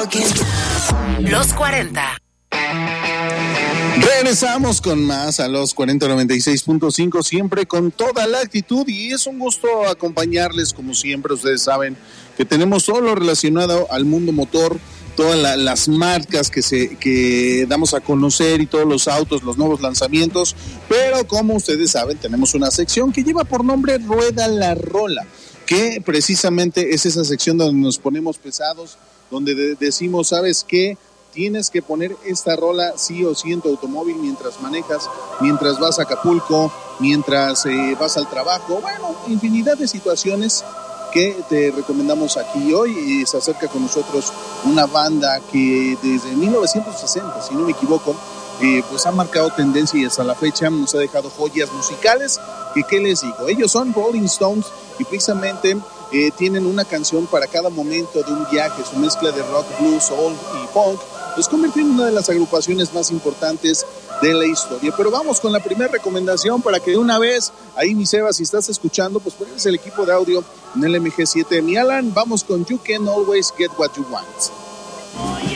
Los 40. Regresamos con más a los 4096.5, siempre con toda la actitud, y es un gusto acompañarles como siempre. Ustedes saben que tenemos todo lo relacionado al mundo motor, todas las marcas que damos a conocer y todos los autos, los nuevos lanzamientos, pero como ustedes saben tenemos una sección que lleva por nombre Rueda la Rola, que precisamente es esa sección donde nos ponemos pesados, donde decimos, ¿sabes qué? Tienes que poner esta rola sí o sí en tu automóvil mientras manejas, mientras vas a Acapulco, mientras vas al trabajo. Bueno, infinidad de situaciones que te recomendamos aquí. Hoy se acerca con nosotros una banda que desde 1960, si no me equivoco, pues ha marcado tendencia, y hasta la fecha nos ha dejado joyas musicales que, ¿qué les digo? Ellos son Rolling Stones, y precisamente tienen una canción para cada momento de un viaje. Su mezcla de rock, blues, soul y punk los convirtió en una de las agrupaciones más importantes de la historia. Pero vamos con la primera recomendación para que de una vez, ahí mi Seba, si estás escuchando, pues pones el equipo de audio en el MG7. Mi Alan, vamos con You Can Always Get What You Want.